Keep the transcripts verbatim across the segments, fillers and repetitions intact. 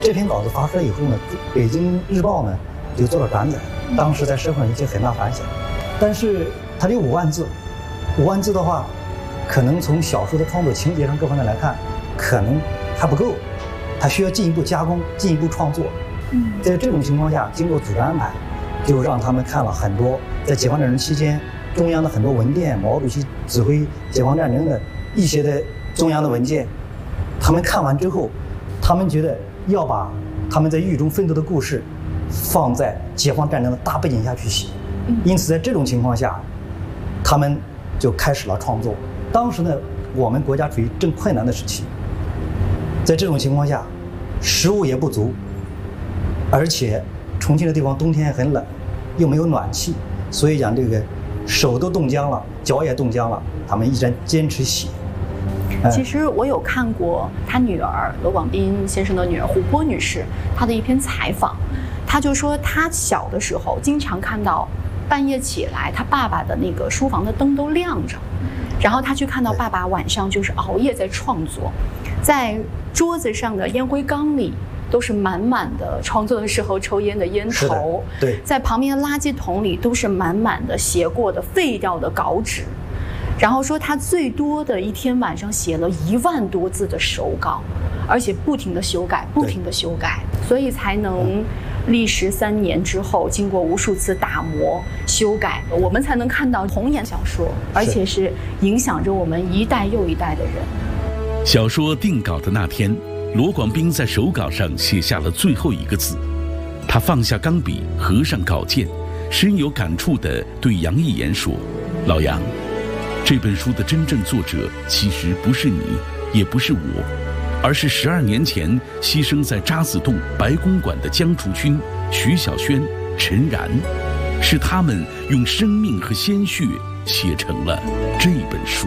这篇稿子发出来以后呢，北京日报呢就做了转载，当时在社会上引起很大反响。但是它有五万字，五万字的话，可能从小说的创作情节上各方面来看，可能还不够，它需要进一步加工、进一步创作。嗯，在这种情况下，经过组织安排，就让他们看了很多在解放战争期间中央的很多文件，毛主席指挥解放战争的一些的中央的文件。他们看完之后，他们觉得要把他们在狱中奋斗的故事放在解放战争的大背景下去写。因此，在这种情况下，他们就开始了创作。当时呢，我们国家处于正困难的时期，在这种情况下，食物也不足，而且重庆的地方冬天很冷，又没有暖气，所以讲这个手都冻僵了，脚也冻僵了，他们依然坚持写。 其实我有看过他女儿罗广斌先生的女儿胡波女士她的一篇采访，她就说她小的时候经常看到半夜起来，她爸爸的那个书房的灯都亮着，然后她去看到爸爸晚上就是熬夜在创作，在桌子上的烟灰缸里都是满满的创作的时候抽烟的烟头， 对， 在旁边的垃圾桶里都是满满的写过的废掉的稿纸。然后说他最多的一天晚上写了一万多字的手稿，而且不停的修改，不停的修改，所以才能历时三年之后，经过无数次打磨修改，我们才能看到红岩小说，而且是影响着我们一代又一代的人。 小说定稿的那天，罗广斌在手稿上写下了最后一个字，他放下钢笔，合上稿件，深有感触地对杨一言说：“老杨，这本书的真正作者其实不是你，也不是我，而是十二年前牺牲在渣滓洞白公馆的江竹君、徐小轩、陈然，是他们用生命和鲜血写成了这本书。”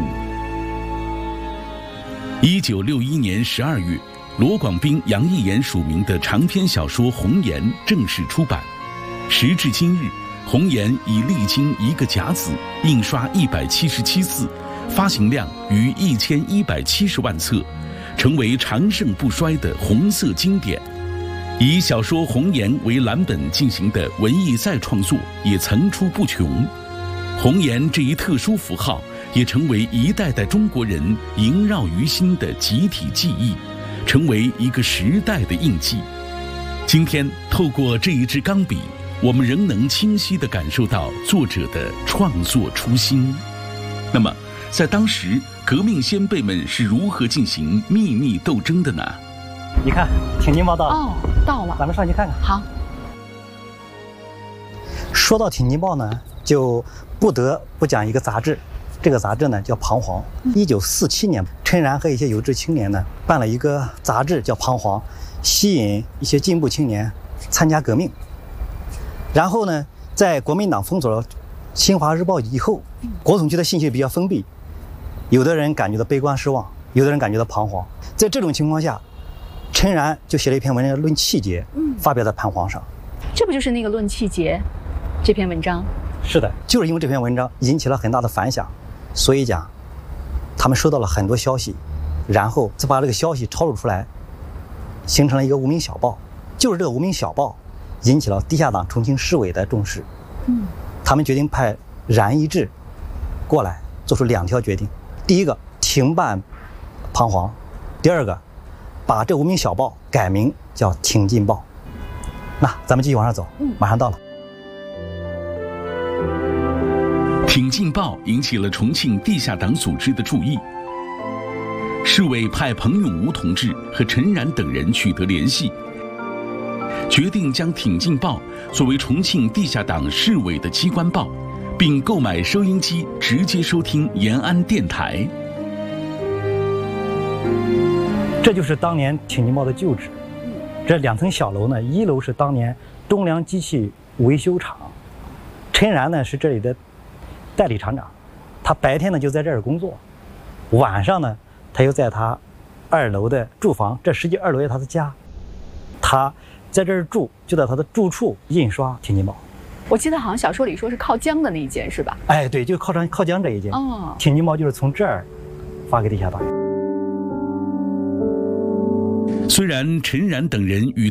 一九六一年十二月，罗广斌、杨一言署名的长篇小说《红岩》正式出版。时至今日，《红岩》已历经一个甲子，印刷一百七十七次，发行量逾一千一百七十万册，成为长盛不衰的红色经典。以小说《红岩》为蓝本进行的文艺再创作也层出不穷。红岩这一特殊符号也成为一代代中国人萦绕于心的集体记忆，成为一个时代的印记。今天透过这一支钢笔，我们仍能清晰地感受到作者的创作初心。那么在当时，革命先辈们是如何进行秘密斗争的呢？ 你看挺进报到了哦，到了， 咱们上去看看。 好。 说到挺进报呢，就不得不讲一个杂志，这个杂志呢叫《彷徨》。一九四七年，陈然和一些有志青年呢办了一个杂志叫《彷徨》，吸引一些进步青年参加革命。然后呢，在国民党封锁了《新华日报》以后，国统区的信息比较封闭，有的人感觉到悲观失望，有的人感觉到彷徨。在这种情况下，陈然就写了一篇文章《论气节》，发表在《彷徨》上。 这不就是那个《论气节》这篇文章？ 是的，就是因为这篇文章引起了很大的反响，所以讲他们收到了很多消息，然后再把这个消息抄录出来，形成了一个无名小报。就是这个无名小报引起了地下党重庆市委的重视，嗯，他们决定派冉一志过来，做出两条决定：第一个，停办《彷徨》；第二个，把这无名小报改名叫《挺进报》。那咱们继续往上走，马上到了。 挺进报引起了重庆地下党组织的注意，市委派彭永吾同志和陈然等人取得联系，决定将挺进报作为重庆地下党市委的机关报，并购买收音机直接收听延安电台。 这就是当年挺进报的旧址。这两层小楼呢，一楼是当年东良机器维修厂，陈然呢是这里的代理厂长，他白天呢就在这儿工作，晚上呢他又在他二楼的住房，这实际二楼是他的家，他在这儿住，就在他的住处印刷挺进报。 我记得好像小说里说是靠江的那一间是吧？ 哎，对，就靠江靠江这一间。哦，挺进报就是从这儿发给地下党。 虽然陈然等人与